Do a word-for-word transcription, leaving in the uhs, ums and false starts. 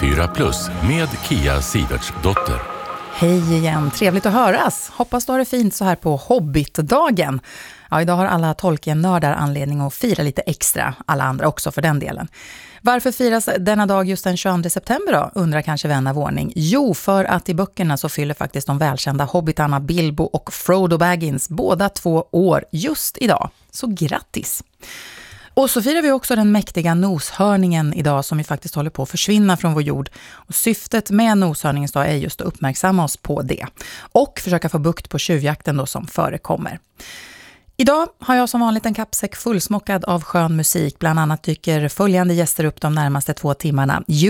femtiofyra plus med Kia Sivertsdotter. Hej igen, trevligt att höras. Hoppas du har det fint så här på Hobbit-dagen. Ja, idag har alla Tolkien-nördar anledning att fira lite extra, alla andra också för den delen. Varför firas denna dag just den tjugoandra september då, undrar kanske vän av ordning. Jo, för att i böckerna så fyller faktiskt de välkända hobbitarna Bilbo och Frodo Baggins båda två år just idag. Så grattis! Och så firar vi också den mäktiga noshörningen idag som vi faktiskt håller på att försvinna från vår jord. Och syftet med noshörningens dag är just att uppmärksamma oss på det. Och försöka få bukt på tjuvjakten då som förekommer. Idag har jag som vanligt en kappsäck fullsmockad av skön musik. Bland annat dyker följande gäster upp de närmaste två timmarna.